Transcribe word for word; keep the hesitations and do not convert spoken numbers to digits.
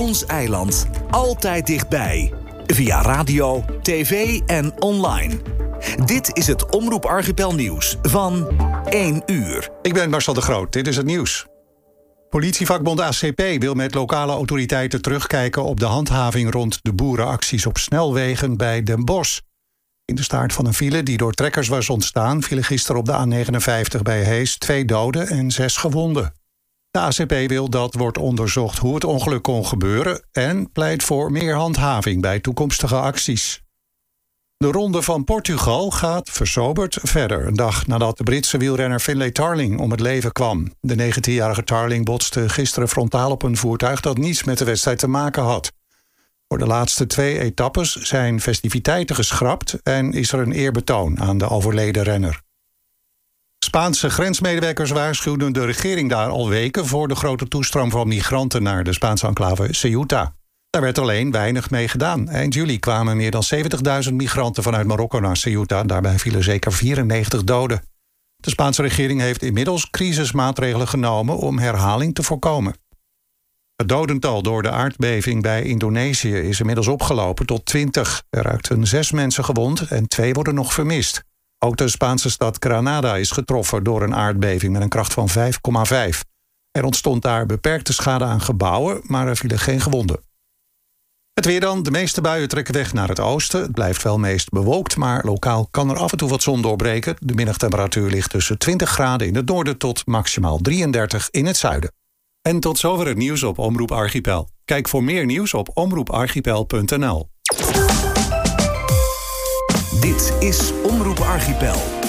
Ons eiland. Altijd dichtbij. Via radio, tv en online. Dit is het Omroep Archipel nieuws van één uur. Ik ben Marcel de Groot, dit is het nieuws. Politievakbond A C P wil met lokale autoriteiten terugkijken op de handhaving rond de boerenacties op snelwegen bij Den Bosch. In de staart van een file die door trekkers was ontstaan vielen gisteren op de A negenenvijftig bij Hees twee doden en zes gewonden. De A C P wil dat wordt onderzocht hoe het ongeluk kon gebeuren en pleit voor meer handhaving bij toekomstige acties. De Ronde van Portugal gaat versoberd verder, een dag nadat de Britse wielrenner Finlay Tarling om het leven kwam. De negentienjarige Tarling botste gisteren frontaal op een voertuig dat niets met de wedstrijd te maken had. Voor de laatste twee etappes zijn festiviteiten geschrapt en is er een eerbetoon aan de overleden renner. Spaanse grensmedewerkers waarschuwden de regering daar al weken voor de grote toestroom van migranten naar de Spaanse enclave Ceuta. Daar werd alleen weinig mee gedaan. Eind juli kwamen meer dan zeventigduizend migranten vanuit Marokko naar Ceuta. Daarbij vielen zeker vierennegentig doden. De Spaanse regering heeft inmiddels crisismaatregelen genomen om herhaling te voorkomen. Het dodental door de aardbeving bij Indonesië is inmiddels opgelopen tot twintig. Er raakten zes mensen gewond en twee worden nog vermist. Ook de Spaanse stad Granada is getroffen door een aardbeving met een kracht van vijf komma vijf. Er ontstond daar beperkte schade aan gebouwen, maar er vielen geen gewonden. Het weer dan. De meeste buien trekken weg naar het oosten. Het blijft wel meest bewolkt, maar lokaal kan er af en toe wat zon doorbreken. De middagtemperatuur ligt tussen twintig graden in het noorden tot maximaal drieëndertig in het zuiden. En tot zover het nieuws op Omroep Archipel. Kijk voor meer nieuws op omroep archipel punt n l. Dit is Omroep Archipel.